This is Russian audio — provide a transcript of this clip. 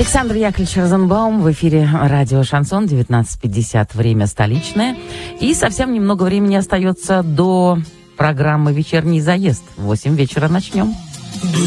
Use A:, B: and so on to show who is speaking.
A: Александр Яковлевич Розенбаум в эфире радио «Шансон», 19:50, время столичное. И совсем немного времени остается до программы «Вечерний заезд». В 8 вечера начнем.